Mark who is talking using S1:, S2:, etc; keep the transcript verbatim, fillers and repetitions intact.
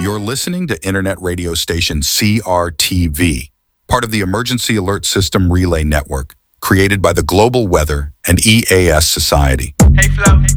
S1: You're listening to internet radio station C R T V, part of the Emergency Alert System Relay Network, created by the Global Weather and E A S Society.
S2: Hey, Flo.